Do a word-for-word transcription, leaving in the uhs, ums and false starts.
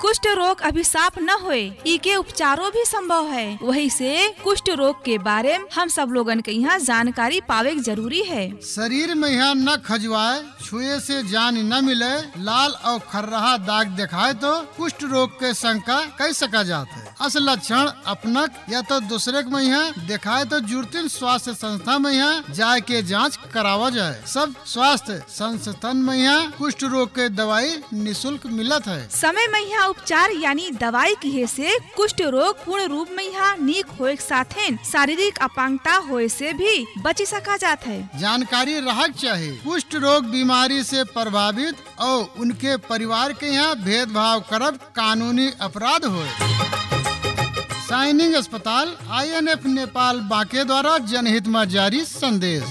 कुष्ठ रोग अभिशाप न होए, इके उपचारों भी संभव है। वही से कुष्ठ रोग के बारे में हम सब लोगन के यहाँ जानकारी पावे जरूरी है। शरीर में यहाँ न खजुआए, छुए से जान न मिले, लाल और खर्राहा दाग दिखाए तो कुष्ठ रोग के शंका कह सका जाता है। असल लक्षण अपनक या तो दूसरे के में यहाँ दिखाए तो जुर्तिन स्वास्थ्य संस्था में यहाँ जाए के जांच करावा जाए। सब स्वास्थ्य संस्थान में यहाँ कुष्ठ रोग के दवाई निशुल्क मिलत है। समय में यहाँ उपचार यानी दवाई किए से कुष्ठ रोग पूर्ण रूप में यहाँ नीक होए के साथे शारीरिक अपांगता होए से भी बची सका जाता है। जानकारी रहक चाहिए। कुष्ठ रोग बीमारी से प्रभावित और उनके परिवार के यहाँ भेदभाव करब कानूनी अपराध होए। साइनिंग अस्पताल आई एन एफ नेपाल बांके द्वारा जनहित में जारी संदेश।